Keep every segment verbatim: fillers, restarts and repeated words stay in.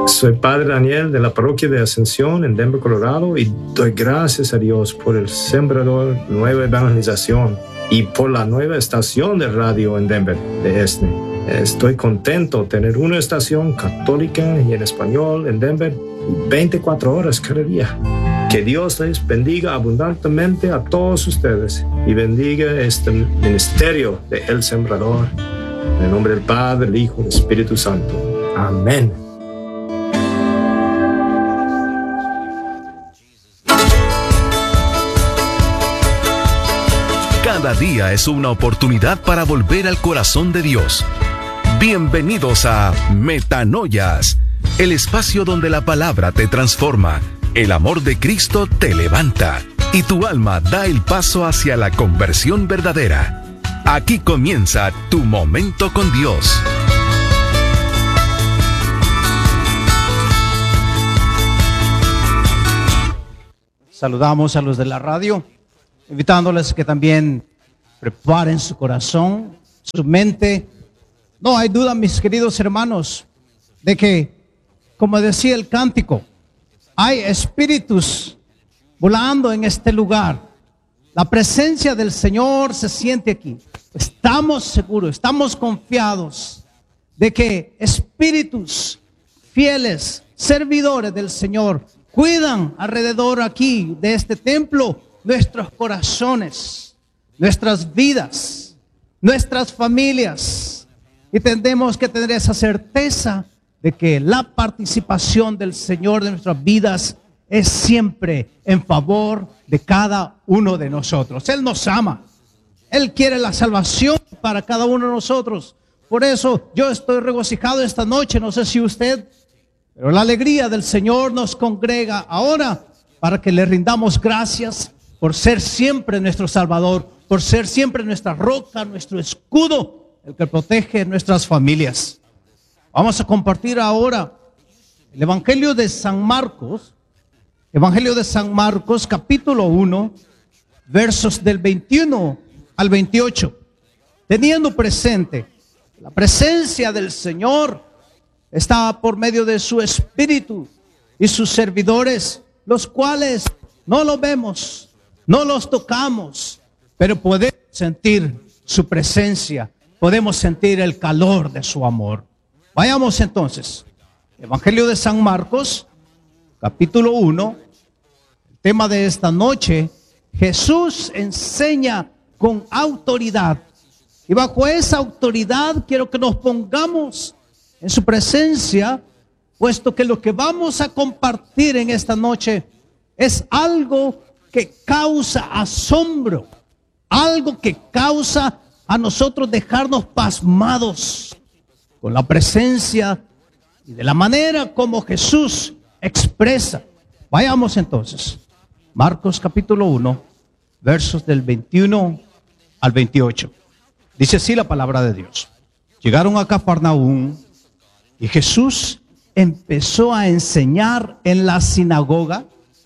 Soy Padre Daniel de la parroquia de Ascensión en Denver, Colorado, y doy gracias a Dios por el Sembrador Nueva Evangelización y por la nueva estación de radio en Denver de E S N E. Estoy contento de tener una estación católica y en español en Denver veinticuatro horas cada día. Que Dios les bendiga abundantemente a todos ustedes y bendiga este ministerio de El Sembrador. En el nombre del Padre, del Hijo y del Espíritu Santo. Amén. Cada día es una oportunidad para volver al corazón de Dios. Bienvenidos a Metanoias, el espacio donde la palabra te transforma, el amor de Cristo te levanta y tu alma da el paso hacia la conversión verdadera. Aquí comienza tu momento con Dios. Saludamos a los de la radio, invitándoles que también preparen su corazón, su mente. No hay duda, mis queridos hermanos, de que, como decía el cántico, hay espíritus volando en este lugar. La presencia del Señor se siente aquí. Estamos seguros, estamos confiados de que espíritus fieles, servidores del Señor, cuidan alrededor aquí de este templo nuestros corazones, nuestras vidas, nuestras familias. Y tendremos que tener esa certeza de que la participación del Señor de nuestras vidas es siempre en favor de cada uno de nosotros. Él nos ama. Él quiere la salvación para cada uno de nosotros. Por eso yo estoy regocijado esta noche, no sé si usted, pero la alegría del Señor nos congrega ahora para que le rindamos gracias por ser siempre nuestro Salvador, por ser siempre nuestra roca, nuestro escudo, el que protege nuestras familias. Vamos a compartir ahora el Evangelio de San Marcos, Evangelio de San Marcos, capítulo uno, versos del veintiuno al veintiocho. Teniendo presente la presencia del Señor, está por medio de su Espíritu y sus servidores, los cuales no los vemos, no los tocamos, pero podemos sentir su presencia, podemos sentir el calor de su amor. Vayamos entonces, Evangelio de San Marcos, capítulo uno, el tema de esta noche: Jesús enseña con autoridad. Y bajo esa autoridad quiero que nos pongamos en su presencia, puesto que lo que vamos a compartir en esta noche es algo que causa asombro, algo que causa a nosotros dejarnos pasmados con la presencia y de la manera como Jesús expresa. Vayamos entonces, Marcos capítulo uno, versos del veintiuno al veintiocho. Dice así la palabra de Dios. Llegaron a Cafarnaúm y Jesús empezó a enseñar en la sinagoga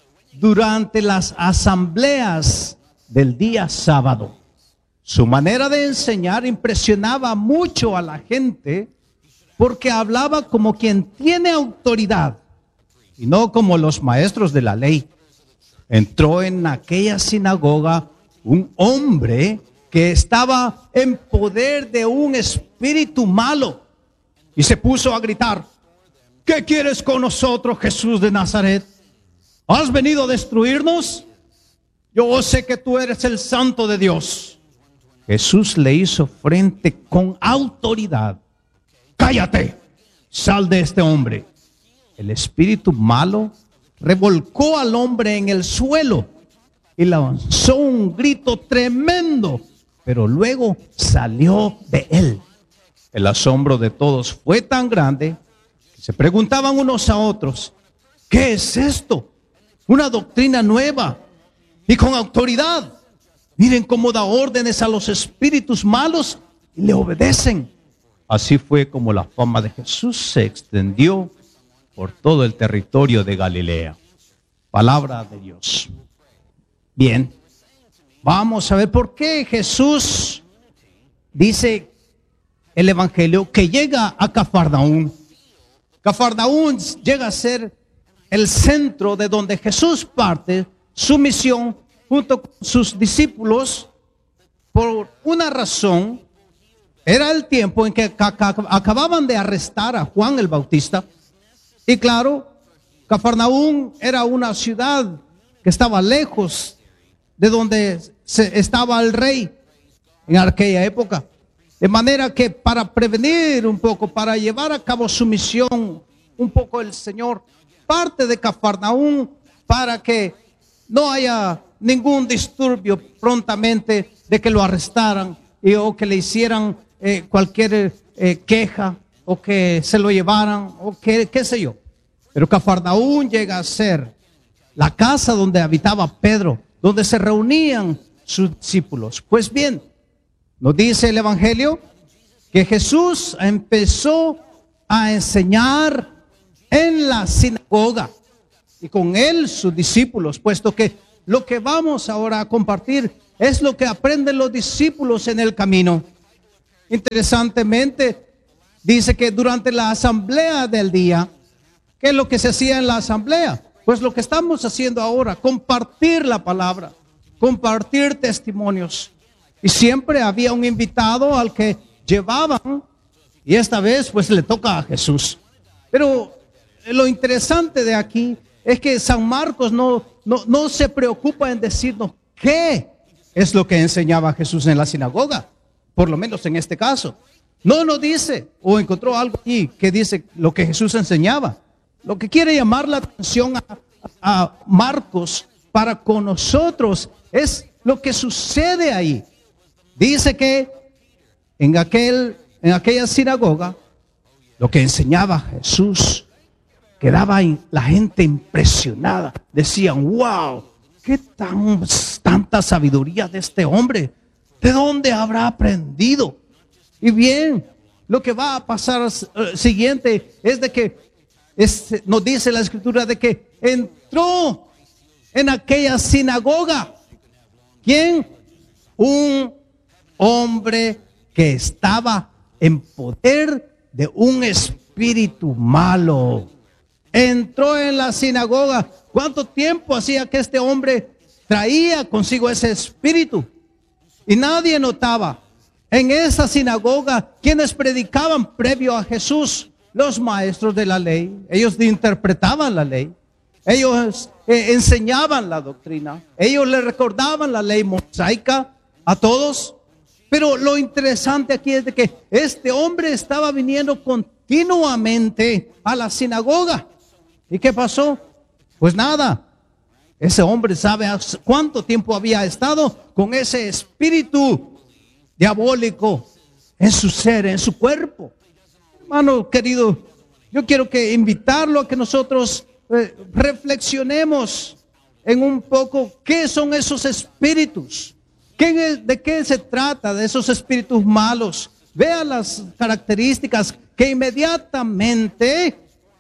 durante las asambleas del día sábado. Su manera de enseñar impresionaba mucho a la gente porque hablaba como quien tiene autoridad y no como los maestros de la ley. Entró en aquella sinagoga un hombre que estaba en poder de un espíritu malo y se puso a gritar: ¿qué quieres con nosotros, Jesús de Nazaret? ¿Has venido a destruirnos? Yo sé que tú eres el Santo de Dios. Jesús le hizo frente con autoridad: cállate, sal de este hombre. El espíritu malo revolcó al hombre en el suelo y lanzó un grito tremendo, pero luego salió de él. El asombro de todos fue tan grande que se preguntaban unos a otros: ¿qué es esto? Una doctrina nueva y con autoridad. Miren cómo da órdenes a los espíritus malos y le obedecen. Así fue como la fama de Jesús se extendió por todo el territorio de Galilea. Palabra de Dios. Bien, vamos a ver por qué Jesús, dice el Evangelio, que llega a Cafarnaúm. Cafarnaúm llega a ser el centro de donde Jesús parte su misión junto con sus discípulos por una razón. Era el tiempo en que acababan de arrestar a Juan el Bautista. Y claro, Cafarnaúm era una ciudad que estaba lejos de donde se estaba el rey en aquella época. De manera que para prevenir un poco, para llevar a cabo su misión, un poco el Señor parte de Cafarnaúm para que no haya ningún disturbio prontamente de que lo arrestaran y, o que le hicieran eh, cualquier eh, queja o que se lo llevaran o que, qué sé yo. Pero Cafarnaúm llega a ser la casa donde habitaba Pedro, donde se reunían sus discípulos. Pues bien, nos dice el Evangelio que Jesús empezó a enseñar en la sinagoga y con él sus discípulos, puesto que lo que vamos ahora a compartir es lo que aprenden los discípulos en el camino. Interesantemente, dice que durante la asamblea del día, ¿qué es lo que se hacía en la asamblea? Pues lo que estamos haciendo ahora, compartir la palabra, compartir testimonios. Y siempre había un invitado al que llevaban, y esta vez pues le toca a Jesús. Pero lo interesante de aquí es que San Marcos no, no, no se preocupa en decirnos qué es lo que enseñaba Jesús en la sinagoga, por lo menos en este caso. No nos dice, o encontró algo allí que dice lo que Jesús enseñaba. Lo que quiere llamar la atención a, a Marcos para con nosotros es lo que sucede ahí. Dice que en, aquel, en aquella sinagoga, lo que enseñaba Jesús, quedaba la gente impresionada. Decían, wow, qué tan, tanta sabiduría de este hombre. ¿De dónde habrá aprendido? Y bien, lo que va a pasar uh, siguiente es de que es, nos dice la escritura de que entró en aquella sinagoga. ¿Quién? Un hombre que estaba en poder de un espíritu malo. Entró en la sinagoga. ¿Cuánto tiempo hacía que este hombre traía consigo ese espíritu? Y nadie notaba. En esa sinagoga, quienes predicaban previo a Jesús, los maestros de la ley, ellos interpretaban la ley, ellos eh, enseñaban la doctrina, ellos le recordaban la ley mosaica a todos. Pero lo interesante aquí es de que este hombre estaba viniendo continuamente a la sinagoga. ¿Y qué pasó? Pues nada, ese hombre sabe cuánto tiempo había estado con ese espíritu diabólico en su ser, en su cuerpo. Hermano querido, yo quiero que invitarlo a que nosotros eh, reflexionemos en un poco qué son esos espíritus, ¿Qué, de qué se trata de esos espíritus malos. Vea las características que inmediatamente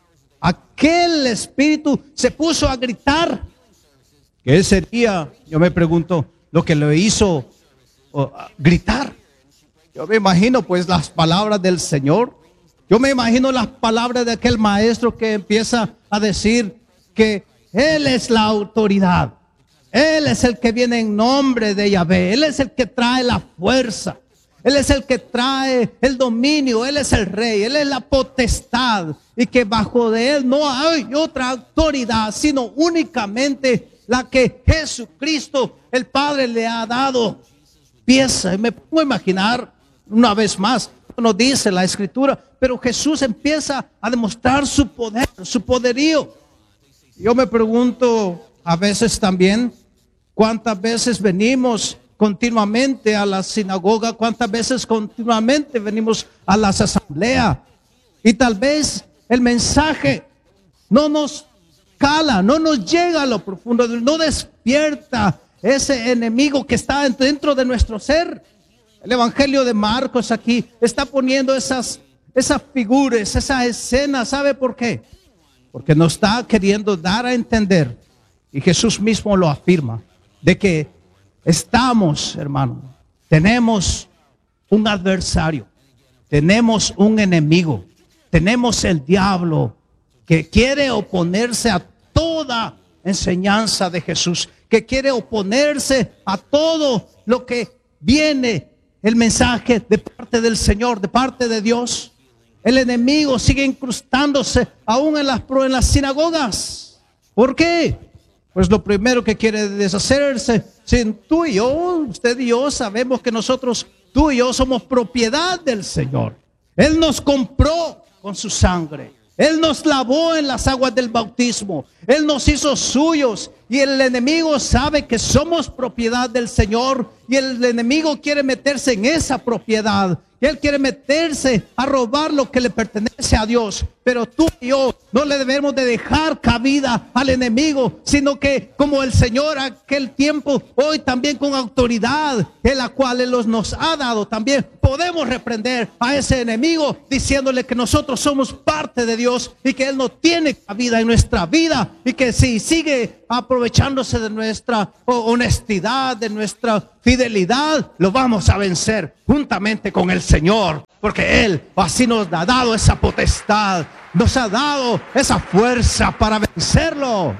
aquel espíritu se puso a gritar. ¿Qué sería, yo me pregunto, lo que lo hizo uh, gritar? Yo me imagino pues las palabras del Señor. Yo me imagino las palabras de aquel maestro que empieza a decir que Él es la autoridad. Él es el que viene en nombre de Yahvé. Él es el que trae la fuerza. Él es el que trae el dominio. Él es el rey. Él es la potestad. Y que bajo de Él no hay otra autoridad, sino únicamente la que Jesucristo, el Padre, le ha dado. Piensa, me puedo imaginar una vez más, nos dice la Escritura, pero Jesús empieza a demostrar su poder, su poderío. Yo me pregunto a veces también, ¿cuántas veces venimos continuamente a la sinagoga? ¿Cuántas veces continuamente venimos a las asambleas? Y tal vez el mensaje no nos cala, no nos llega a lo profundo, no despierta ese enemigo que está dentro de nuestro ser. El Evangelio de Marcos aquí está poniendo esas, esas figuras, esas escenas. ¿Sabe por qué? Porque nos está queriendo dar a entender, y Jesús mismo lo afirma, de que estamos, hermano, tenemos un adversario, tenemos un enemigo, tenemos el diablo que quiere oponerse a toda enseñanza de Jesús, que quiere oponerse a todo lo que viene, el mensaje de parte del Señor, de parte de Dios. El enemigo sigue incrustándose aún en las, en las sinagogas. ¿Por qué? Pues lo primero que quiere deshacerse. Si tú y yo, usted y yo sabemos que nosotros, tú y yo somos propiedad del Señor. Él nos compró con su sangre. Él nos lavó en las aguas del bautismo. Él nos hizo suyos. Y el enemigo sabe que somos propiedad del Señor. Y el enemigo quiere meterse en esa propiedad. Y él quiere meterse a robar lo que le pertenece a Dios. Pero tú y yo no le debemos de dejar cabida al enemigo, sino que como el Señor aquel tiempo, hoy también con autoridad, en la cual Él nos ha dado, también podemos reprender a ese enemigo diciéndole que nosotros somos parte de Dios y que Él no tiene cabida en nuestra vida, y que si sigue aprovechándose de nuestra honestidad, de nuestra fidelidad, lo vamos a vencer juntamente con el Señor, porque Él así nos ha dado esa potestad, nos ha dado esa fuerza para vencerlo.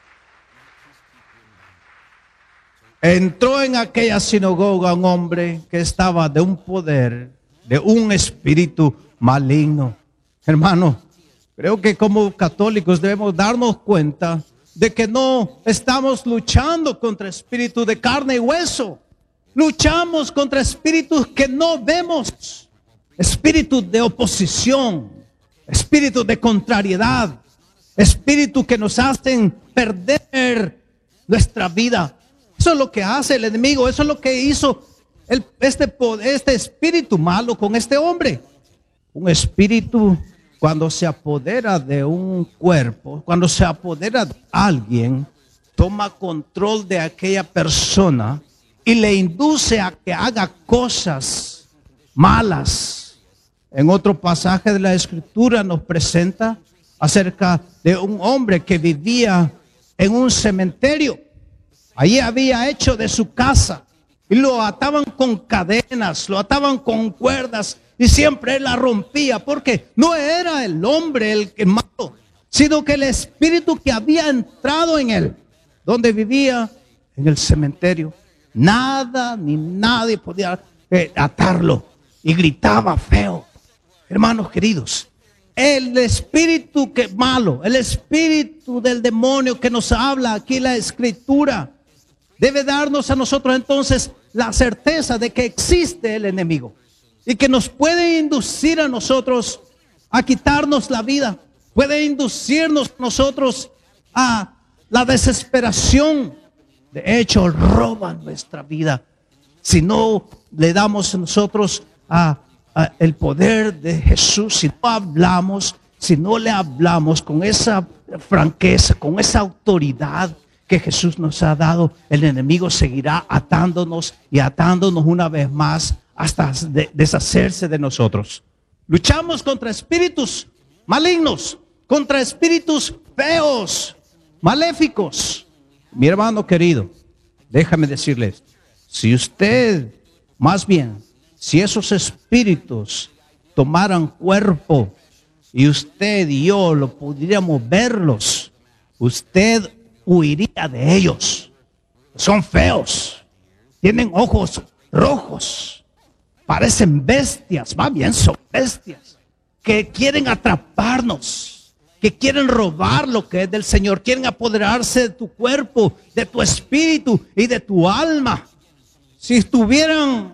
Entró en aquella sinagoga un hombre que estaba de un poder, de un espíritu maligno. Hermano, creo que como católicos debemos darnos cuenta de que no estamos luchando contra espíritus de carne y hueso. Luchamos contra espíritus que no vemos, espíritus de oposición, espíritus de contrariedad, espíritus que nos hacen perder nuestra vida. Eso es lo que hace el enemigo, eso es lo que hizo el, este, este espíritu malo con este hombre. Un espíritu, cuando se apodera de un cuerpo, cuando se apodera de alguien, toma control de aquella persona y le induce a que haga cosas malas. En otro pasaje de la Escritura nos presenta acerca de un hombre que vivía en un cementerio. Allí había hecho de su casa y lo ataban con cadenas, lo ataban con cuerdas, y siempre él la rompía, porque no era el hombre el que malo, sino que el espíritu que había entrado en él, donde vivía en el cementerio. Nada ni nadie podía eh, atarlo, y gritaba feo. Hermanos queridos, el espíritu que malo, el espíritu del demonio que nos habla aquí la Escritura, debe darnos a nosotros entonces la certeza de que existe el enemigo y que nos puede inducir a nosotros a quitarnos la vida, puede inducirnos a nosotros a la desesperación. De hecho, roba nuestra vida si no le damos a nosotros a, a el poder de Jesús, si no hablamos, si no le hablamos con esa franqueza, con esa autoridad que Jesús nos ha dado. El enemigo seguirá atándonos y atándonos una vez más hasta de, deshacerse de nosotros. Luchamos contra espíritus malignos, contra espíritus feos, maléficos. Mi hermano querido, déjame decirles, si usted, más bien, si esos espíritus tomaran cuerpo y usted y yo lo pudiéramos verlos, usted huiría de ellos. Son feos, tienen ojos rojos, parecen bestias, más bien son bestias, que quieren atraparnos, que quieren robar lo que es del Señor, quieren apoderarse de tu cuerpo, de tu espíritu y de tu alma. Si tuvieran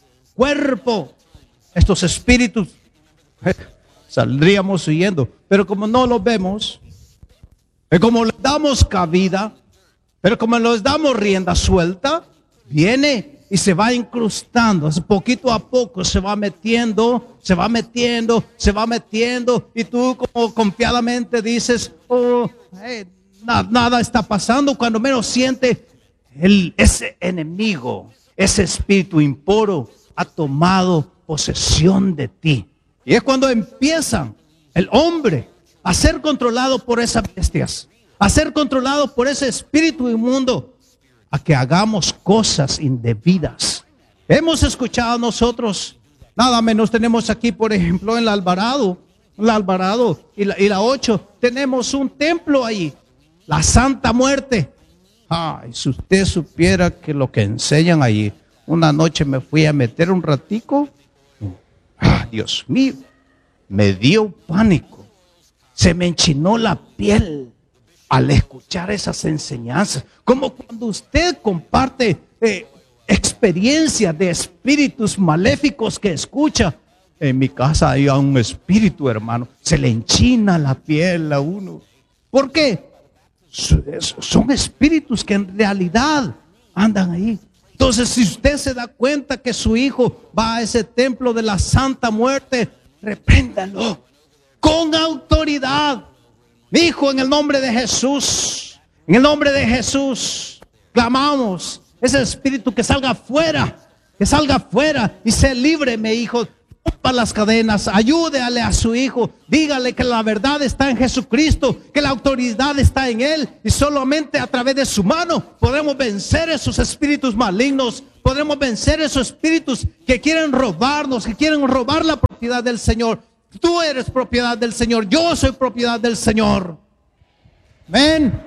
cuerpo, estos espíritus, saldríamos huyendo, pero como no los vemos, y como les damos cabida, pero como les damos rienda suelta, viene y se va incrustando, poquito a poco se va metiendo, se va metiendo, se va metiendo, y tú como confiadamente dices, oh, hey, na, nada está pasando, cuando menos siente, el, ese enemigo, ese espíritu impuro ha tomado posesión de ti. Y es cuando empieza el hombre a ser controlado por esas bestias, a ser controlado por ese espíritu inmundo, a que hagamos cosas indebidas. Hemos escuchado nosotros, nada menos tenemos aquí, por ejemplo, en el Alvarado, la Alvarado y la, y la ocho, tenemos un templo ahí, la Santa Muerte. Ay, si usted supiera que lo que enseñan ahí, una noche me fui a meter un ratico. Ah, Dios mío, me dio pánico, se me enchinó la piel al escuchar esas enseñanzas, como cuando usted comparte eh, experiencias de espíritus maléficos que escucha. En mi casa hay un espíritu, hermano, se le enchina la piel a uno. ¿Por qué? Son espíritus que en realidad andan ahí. Entonces, si usted se da cuenta que su hijo va a ese templo de la Santa Muerte, repréndalo con autoridad. Hijo, en el nombre de Jesús, en el nombre de Jesús, clamamos ese espíritu que salga afuera, que salga afuera y se libre, mi hijo. Rompa las cadenas, ayúdale a su hijo, dígale que la verdad está en Jesucristo, que la autoridad está en Él, y solamente a través de su mano podemos vencer esos espíritus malignos, podemos vencer esos espíritus que quieren robarnos, que quieren robar la propiedad del Señor. Tú eres propiedad del Señor, yo soy propiedad del Señor. Amén.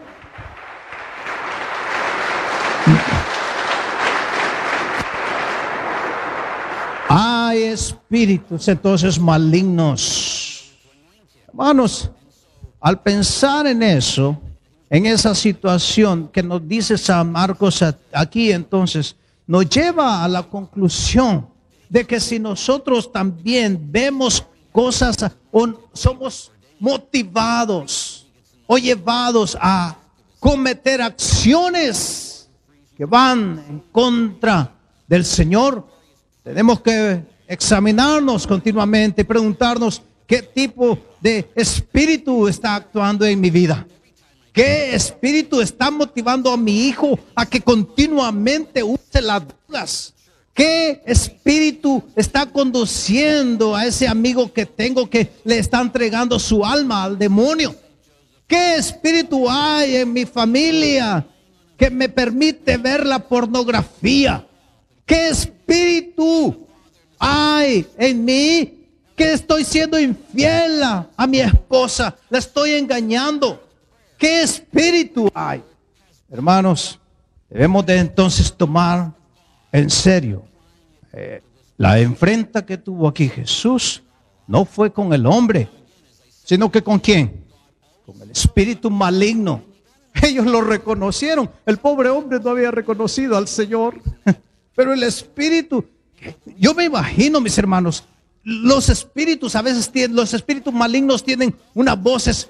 Hay espíritus entonces malignos. Hermanos, al pensar en eso, en esa situación que nos dice San Marcos aquí, entonces nos lleva a la conclusión de que si nosotros también vemos cosas o somos motivados o llevados a cometer acciones que van en contra del Señor, tenemos que examinarnos continuamente y preguntarnos qué tipo de espíritu está actuando en mi vida. ¿Qué espíritu está motivando a mi hijo a que continuamente use las drogas? ¿Qué espíritu está conduciendo a ese amigo que tengo que le está entregando su alma al demonio? ¿Qué espíritu hay en mi familia que me permite ver la pornografía? ¿Qué espíritu hay en mí que estoy siendo infiel a, a mi esposa? La estoy engañando. ¿Qué espíritu hay? Hermanos, debemos de entonces tomar en serio eh, la enfrenta que tuvo aquí Jesús. No fue con el hombre, sino que ¿con quién? Con el espíritu maligno. Ellos lo reconocieron. El pobre hombre no había reconocido al Señor. Pero el espíritu, yo me imagino, mis hermanos, los espíritus a veces tienen, los espíritus malignos tienen unas voces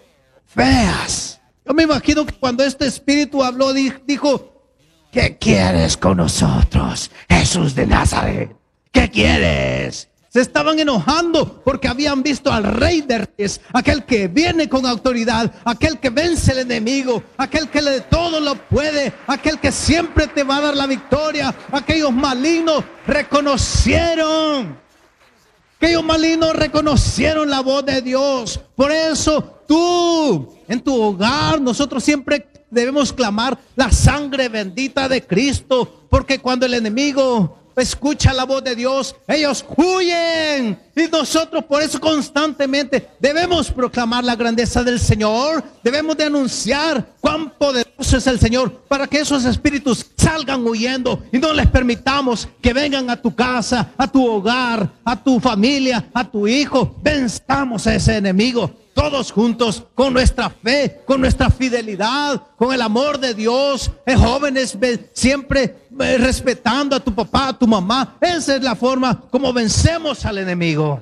feas. Yo me imagino que cuando este espíritu habló, dijo: ¿qué quieres con nosotros, Jesús de Nazaret? ¿Qué quieres? Se estaban enojando porque habían visto al Rey de Reyes, aquel que viene con autoridad, aquel que vence al enemigo, aquel que le todo lo puede, aquel que siempre te va a dar la victoria. Aquellos malignos reconocieron, aquellos malignos reconocieron la voz de Dios. Por eso tú, en tu hogar, nosotros siempre debemos clamar la sangre bendita de Cristo, porque cuando el enemigo escucha la voz de Dios, ellos huyen. Y nosotros por eso constantemente debemos proclamar la grandeza del Señor. Debemos de anunciar cuán poderoso es el Señor, para que esos espíritus salgan huyendo y no les permitamos que vengan a tu casa, a tu hogar, a tu familia, a tu hijo. Venzamos a ese enemigo todos juntos, con nuestra fe, con nuestra fidelidad, con el amor de Dios. Eh, jóvenes, siempre eh, respetando a tu papá, a tu mamá. Esa es la forma como vencemos al enemigo.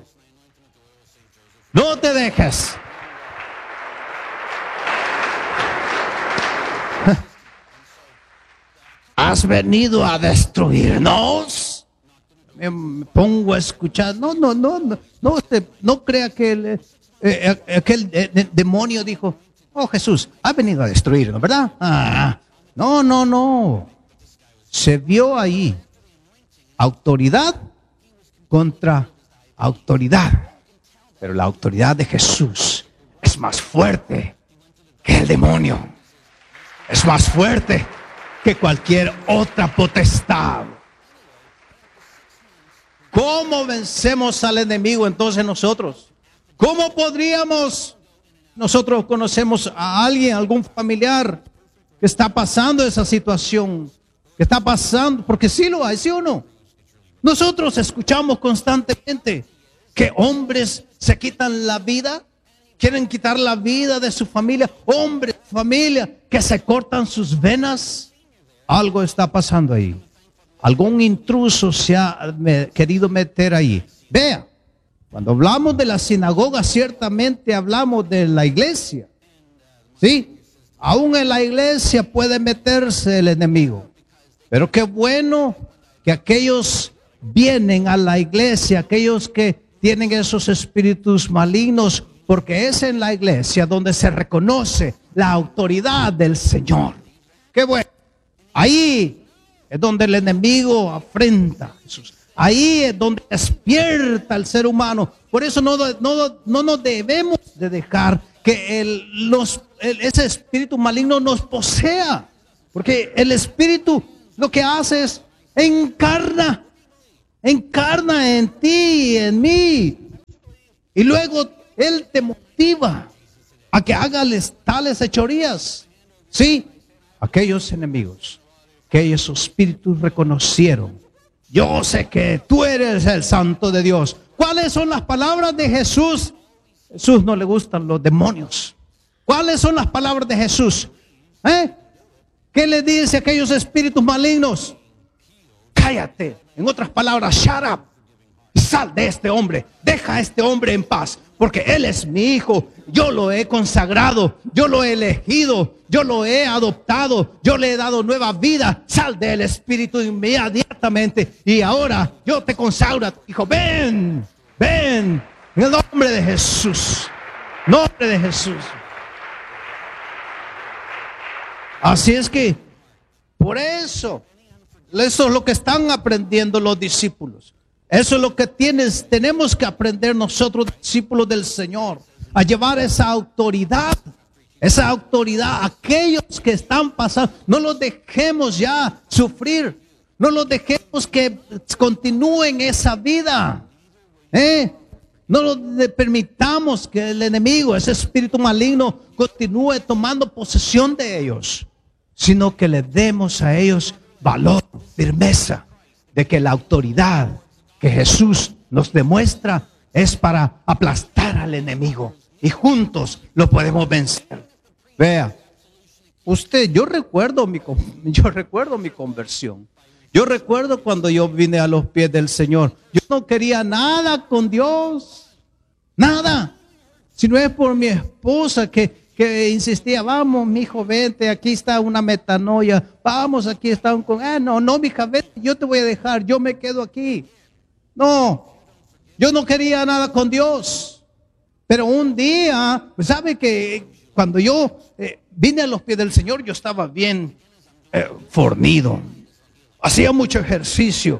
No te dejes. ¿Has venido a destruirnos? Me pongo a escuchar. No, no, no, no, no, usted, no crea que el, eh, aquel eh, de, demonio dijo: oh, Jesús, ha venido a destruirnos, ¿verdad? Ah, no, no, no. Se vio ahí autoridad contra autoridad. Pero la autoridad de Jesús es más fuerte que el demonio. Es más fuerte que cualquier otra potestad. ¿Cómo vencemos al enemigo entonces nosotros? ¿Cómo podríamos? Nosotros conocemos a alguien, algún familiar que está pasando esa situación, que está pasando, porque sí lo hay, ¿sí o no? Nosotros escuchamos constantemente que hombres se quitan la vida, quieren quitar la vida de su familia, hombres, familia, que se cortan sus venas. Algo está pasando ahí. Algún intruso se ha me, querido meter ahí. Vea, cuando hablamos de la sinagoga, ciertamente hablamos de la iglesia. ¿Sí? Aún en la iglesia puede meterse el enemigo. Pero qué bueno que aquellos vienen a la iglesia, aquellos que tienen esos espíritus malignos, porque es en la iglesia donde se reconoce la autoridad del Señor. Qué bueno. Ahí es donde el enemigo afrenta a Jesús. Ahí es donde despierta al ser humano. Por eso no, no, no nos debemos de dejar que el, los, el, ese espíritu maligno nos posea. Porque el espíritu lo que hace es encarna, encarna en ti y en mí. Y luego él te motiva a que hagas tales hechorías. Sí, aquellos enemigos, aquellos espíritus reconocieron: yo sé que tú eres el Santo de Dios. ¿Cuáles son las palabras de Jesús? Jesús no le gustan los demonios. ¿Cuáles son las palabras de Jesús? ¿Eh? ¿Qué le dice a aquellos espíritus malignos? Cállate. En otras palabras, shut up. Sal de este hombre. Deja a este hombre en paz. Porque él es mi hijo. Yo lo he consagrado. Yo lo he elegido. Yo lo he adoptado. Yo le he dado nueva vida. Sal del espíritu inmediatamente. Y ahora yo te consagro a tu hijo. Ven. Ven. En el nombre de Jesús. Nombre de Jesús. Así es que, por eso, eso es lo que están aprendiendo los discípulos. Eso es lo que tienes, tenemos que aprender nosotros, discípulos del Señor, a llevar esa autoridad, esa autoridad a aquellos que están pasando. No los dejemos ya sufrir, no los dejemos que continúen esa vida, ¿eh? No los permitamos que el enemigo, ese espíritu maligno, continúe tomando posesión de ellos, sino que le demos a ellos valor, firmeza, de que la autoridad que Jesús nos demuestra es para aplastar al enemigo y juntos lo podemos vencer. Vea, usted, yo recuerdo mi, yo recuerdo mi conversión. Yo recuerdo cuando yo vine a los pies del Señor. Yo no quería nada con Dios, nada. Si no es por mi esposa que que insistía: vamos, mi hijo, vente, aquí está una metanoia, vamos, aquí está un con, ah, no, no, mi hija, vete, yo te voy a dejar, yo me quedo aquí. No, yo no quería nada con Dios. Pero un día, ¿sabe que cuando yo eh, vine a los pies del Señor, yo estaba bien eh, fornido, hacía mucho ejercicio,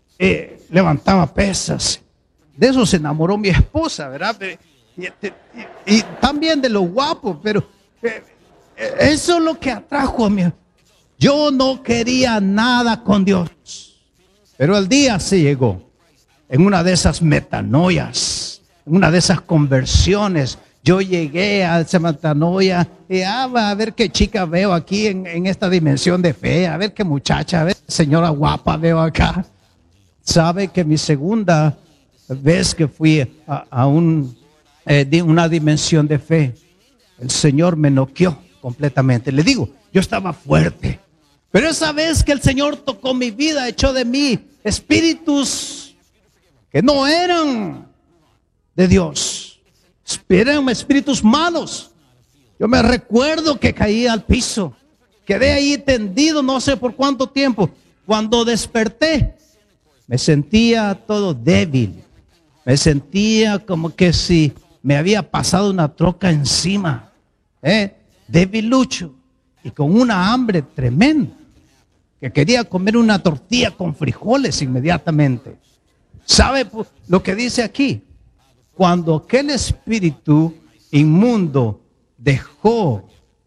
eh, levantaba pesas? De eso se enamoró mi esposa, ¿verdad? Y, y, y también de lo guapo, pero eh, eso es lo que atrajo a mí. Yo no quería nada con Dios, pero el día se llegó. En una de esas metanoias, en una de esas conversiones, yo llegué a esa metanoia y ah, a ver qué chica veo aquí en, en esta dimensión de fe, a ver qué muchacha, a ver qué señora guapa veo acá. Sabe que mi segunda vez que fui a, a un Eh, de una dimensión de fe, el Señor me noqueó completamente. Le digo, yo estaba fuerte, pero esa vez que el Señor tocó mi vida, echó de mí espíritus que no eran de Dios, eran espíritus malos. Yo me recuerdo que caí al piso, quedé ahí tendido no sé por cuánto tiempo. Cuando desperté, me sentía todo débil, me sentía como que si me había pasado una troca encima, ¿eh? Debilucho y con una hambre tremenda, que quería comer una tortilla con frijoles inmediatamente. ¿Sabe lo que dice aquí? Cuando aquel espíritu inmundo dejó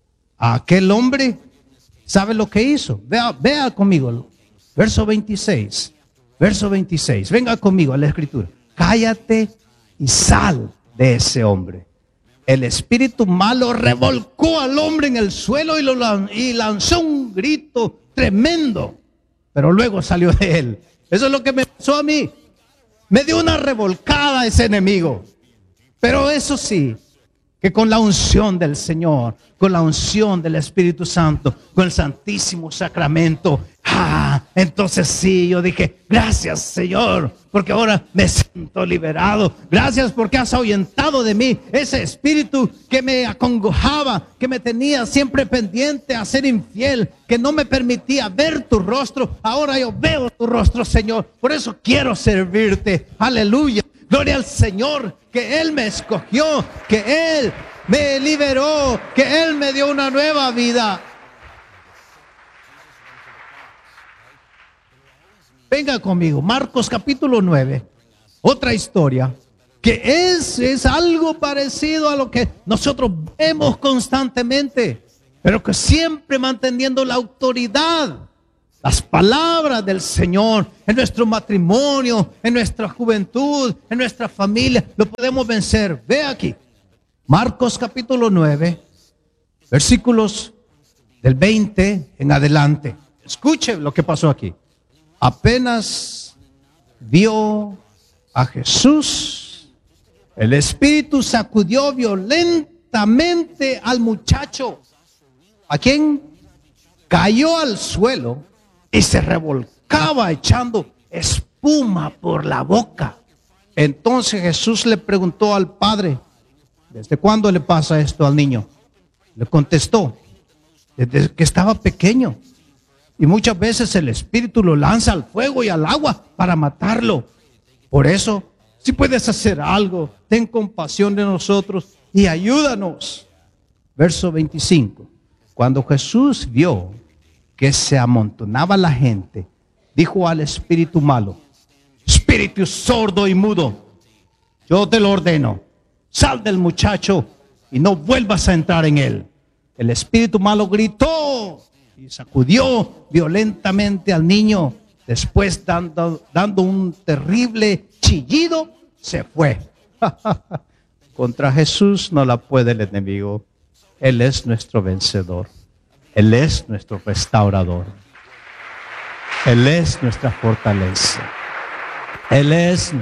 a aquel hombre, ¿sabe lo que hizo? Vea, vea conmigo, verso veintiséis, verso veintiséis, venga conmigo a la escritura. Cállate y sal de ese hombre. El espíritu malo revolcó al hombre en el suelo y, lo lan- y lanzó un grito tremendo, pero luego salió de él. Eso es lo que me pasó a mí. Me dio una revolcada ese enemigo. Pero eso sí, que con la unción del Señor, con la unción del Espíritu Santo, con el Santísimo Sacramento, ah, entonces sí, yo dije, gracias Señor, porque ahora me siento liberado. Gracias porque has ahuyentado de mí ese espíritu que me acongojaba, que me tenía siempre pendiente a ser infiel, que no me permitía ver tu rostro. Ahora yo veo tu rostro, Señor. Por eso quiero servirte. Aleluya. Gloria al Señor, que Él me escogió, que Él me liberó, que Él me dio una nueva vida. Venga conmigo, Marcos capítulo nueve, otra historia, que es, es algo parecido a lo que nosotros vemos constantemente, pero que siempre manteniendo la autoridad. Las palabras del Señor en nuestro matrimonio, en nuestra juventud, en nuestra familia, lo podemos vencer. Ve aquí, Marcos capítulo nueve, versículos del veinte en adelante. Escuche lo que pasó aquí. Apenas vio a Jesús, el espíritu sacudió violentamente al muchacho, a quien cayó al suelo y se revolcaba echando espuma por la boca. Entonces Jesús le preguntó al padre, ¿desde cuándo le pasa esto al niño? Le contestó, desde que estaba pequeño. Y muchas veces el espíritu lo lanza al fuego y al agua para matarlo. Por eso, si puedes hacer algo, ten compasión de nosotros y ayúdanos. Verso veinticinco. Cuando Jesús vio que se amontonaba la gente, dijo al espíritu malo, espíritu sordo y mudo, yo te lo ordeno, sal del muchacho y no vuelvas a entrar en él. El espíritu malo gritó y sacudió violentamente al niño. Después, dando, dando un terrible chillido, se fue. Contra Jesús no la puede el enemigo. Él es nuestro vencedor. Él es nuestro restaurador. Él es nuestra fortaleza. Él es.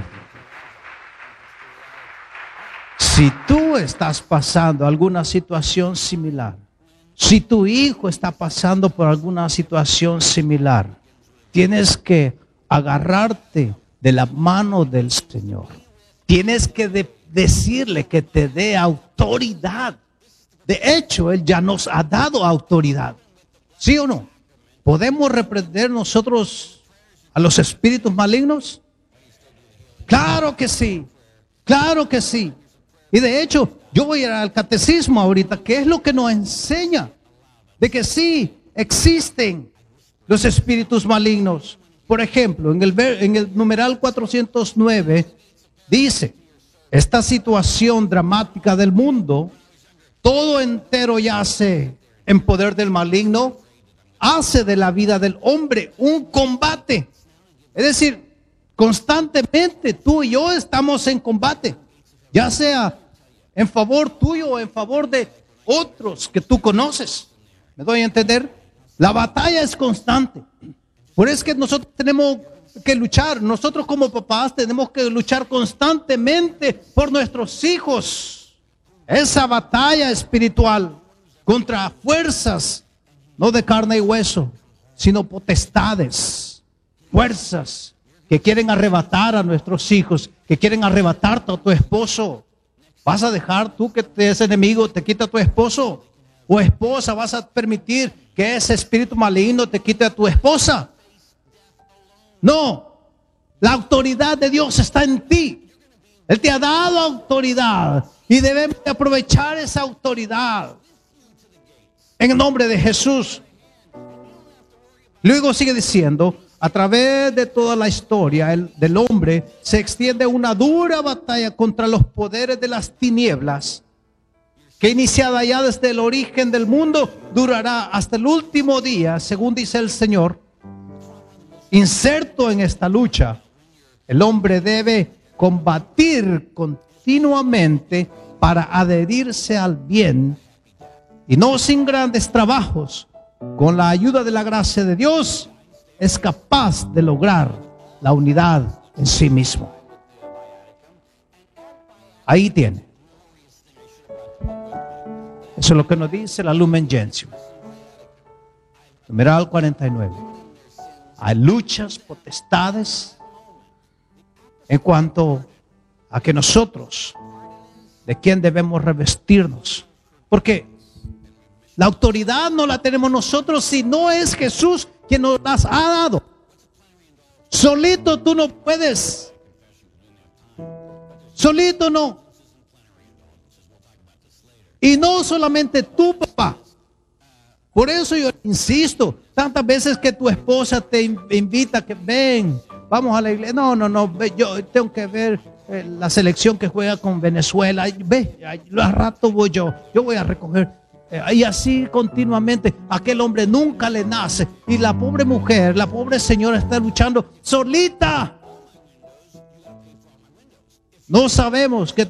Si tú estás pasando alguna situación similar, si tu hijo está pasando por alguna situación similar, tienes que agarrarte de la mano del Señor. Tienes que de- decirle que te dé autoridad. De hecho, Él ya nos ha dado autoridad. ¿Sí o no? ¿Podemos reprender nosotros a los espíritus malignos? Claro que sí. Claro que sí. Y de hecho, yo voy a ir al catecismo ahorita, que es lo que nos enseña de que sí existen los espíritus malignos. Por ejemplo, en el, ver- en el numeral cuatrocientos nueve dice, esta situación dramática del mundo, todo entero yace en poder del maligno, hace de la vida del hombre un combate. Es decir, constantemente tú y yo estamos en combate, ya sea en favor tuyo o en favor de otros que tú conoces. ¿Me doy a entender? La batalla es constante. Por eso es que nosotros tenemos que luchar. Nosotros como papás tenemos que luchar constantemente por nuestros hijos. Esa batalla espiritual contra fuerzas, no de carne y hueso, sino potestades, fuerzas que quieren arrebatar a nuestros hijos, que quieren arrebatarte a tu esposo. ¿Vas a dejar tú que te, ese enemigo te quite a tu esposo? ¿O esposa, vas a permitir que ese espíritu maligno te quite a tu esposa? No, la autoridad de Dios está en ti. Él te ha dado autoridad y debemos de aprovechar esa autoridad en el nombre de Jesús. Luego sigue diciendo, a través de toda la historia el, del hombre se extiende una dura batalla contra los poderes de las tinieblas, que iniciada ya desde el origen del mundo, durará hasta el último día, según dice el Señor. Inserto en esta lucha, el hombre debe combatir con continuamente para adherirse al bien y no sin grandes trabajos, con la ayuda de la gracia de Dios, es capaz de lograr la unidad en sí mismo. Ahí tiene. Eso es lo que nos dice la Lumen Gentium. Numeral cuarenta y nueve. Hay luchas, potestades, en cuanto a que nosotros, de quién debemos revestirnos. Porque la autoridad no la tenemos nosotros, si no es Jesús quien nos las ha dado. Solito tú no puedes. Solito no. Y no solamente tú, papá. Por eso yo insisto, tantas veces que tu esposa te invita que ven, vamos a la iglesia. No, no, no, yo tengo que ver eh, la selección que juega con Venezuela. Ve, al rato voy yo, yo voy a recoger. Eh, y así continuamente, aquel hombre nunca le nace. Y la pobre mujer, la pobre señora está luchando solita. No sabemos qué